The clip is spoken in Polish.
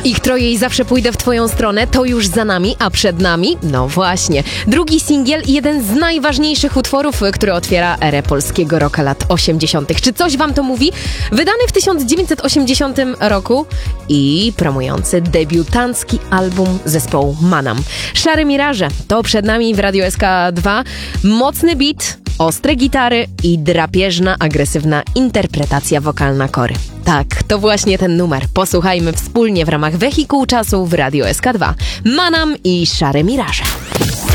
Ich troje i zawsze pójdę w twoją stronę to już za nami, a przed nami, no właśnie, drugi singiel i jeden z najważniejszych utworów, który otwiera erę polskiego rocka lat 80. Czy coś wam to mówi? Wydany w 1980 roku i promujący debiutancki album zespołu Manam. Szare Miraże to przed nami w Radio SK2. Mocny beat, ostre gitary i drapieżna, agresywna interpretacja wokalna Kory. Tak, to właśnie ten numer. Posłuchajmy wspólnie w ramach Wehikuł Czasu w Radio SK2. Manam i Szare Miraże.